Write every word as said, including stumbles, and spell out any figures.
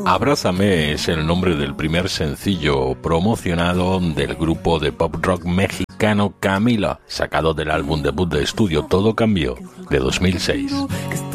Abrázame es el nombre del primer sencillo promocionado del grupo de pop rock mexicano Camila, sacado del álbum debut de estudio Todo Cambió, de dos mil seis.